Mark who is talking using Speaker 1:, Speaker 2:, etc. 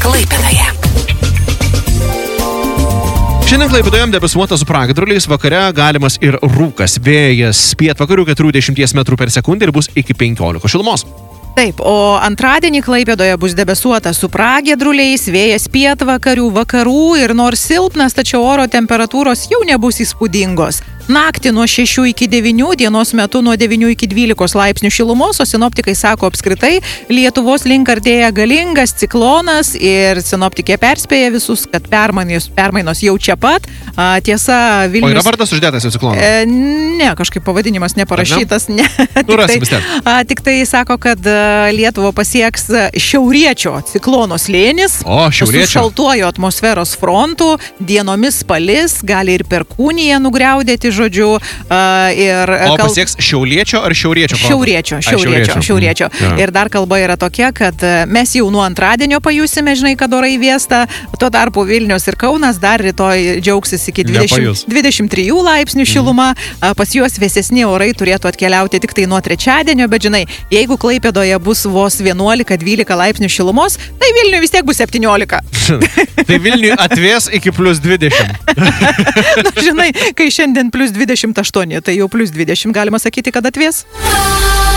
Speaker 1: Klaipėdoje.
Speaker 2: Šiandien Klaipėdoje debesuota su pragiedruliais, vakare galimas ir rūkas. Vėjas pietvakarių 40 m/s ir bus iki 15 šilumos.
Speaker 3: Taip, o antradienį Klaipėdoje bus debesuota su pragiedruliais, vėjas pietvakarių, vakarų ir nors silpnas, tačiau oro temperatūros jau nebus įspūdingos. Naktį nuo 6 iki 9, dienos metu nuo 9 iki 12 laipsnių šilumos, o sinoptikai sako apskritai, Lietuvos link artėja galingas ciklonas ir sinoptikė perspėja visus, kad permainos jau čia pat. Tiesa, Vilnius...
Speaker 2: O yra vardas uždėtas į cikloną?
Speaker 3: Ne, kažkaip pavadinimas neparašytas. Ne? Tik tai sako, kad Lietuvą pasieks šiauriečio ciklono slėnis. Su šaltuoju atmosferos frontu, dienomis palis, gali ir perkūniją nugriaudėti, žodžiu.
Speaker 2: Pasieks šiauliečio ar šiauriečio fronto?
Speaker 3: Šiauriečio. Ir dar kalba yra tokia, kad mes jau nuo antradienio pajusime, žinai, kad orai vėsta, tuo tarpu Vilnius ir Kaunas dar rytoj džiaugsis iki 23 laipsnių šiluma. Pas juos vėsesni orai turėtų atkeliauti tik tai nuo trečiadienio, bet žinai, jeigu Klaipėdoje bus vos 11-12 laipsnių šilumos, tai Vilniui vis tiek bus 17.
Speaker 2: Tai Vilniui atvės iki +20.
Speaker 3: Žinai, kai šiandien +28, tai jau +20 galima sakyti, kad atvės.